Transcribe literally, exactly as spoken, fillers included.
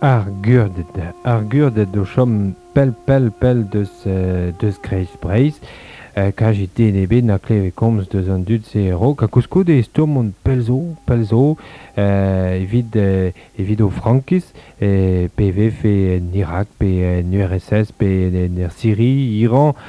Ar gurdet, ar gurdet o chom pel pel pel deus, euh, deus greiz breiz, euh, kajet den ebet na kleve komz deus an dud se ero, ka koulskoude e stourmont pel zo, pel zo, euh, evit, euh, evit o Frankis, e P V F e en Irak, pe en U R S S, pe en er Syrie, Iran,